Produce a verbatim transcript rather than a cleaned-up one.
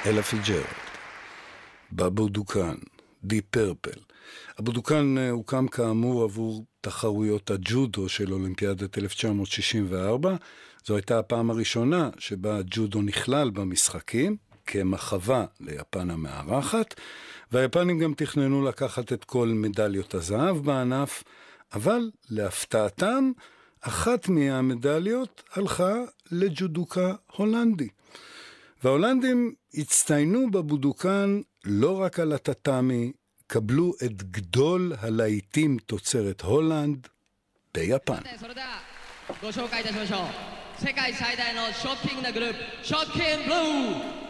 אלה פיג'רלד, בבודוקן, די פרפל. הבודוקן הוקם כאמור עבור תחרויות הג'ודו של אולימפיאדת אלף תשע מאות שישים וארבע. זו הייתה הפעם הראשונה שבה הג'ודו נכלל במשחקים, כמחווה ליפן המארחת, והיפנים גם תכננו לקחת את כל מדליות הזהב בענף, אבל להפתעתם, אחת מהמדליות הלכה לג'ודוקה הולנדי. וההולנדים הצטיינו בבודוקן לא רק על הטאטאמי, קבלו את גדול הלהיטים תוצרת הולנד ביפן. ご紹介いたしましょう。世界最大のショッキングなグループ、ショッキングブルー。